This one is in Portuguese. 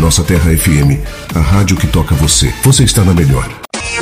Nossa Terra FM, a rádio que toca você. Você está na melhor.